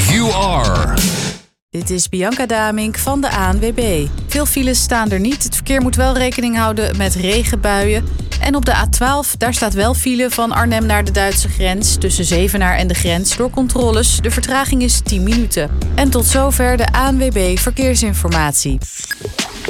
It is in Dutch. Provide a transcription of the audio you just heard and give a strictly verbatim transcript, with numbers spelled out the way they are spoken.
You are. Dit is Bianca Damink van de A N W B. Veel files staan er niet. Het verkeer moet wel rekening houden met regenbuien. En op de A twaalf, daar staat wel file van Arnhem naar de Duitse grens. Tussen Zevenaar en de grens door controles. De vertraging is tien minuten. En tot zover de A N W B Verkeersinformatie.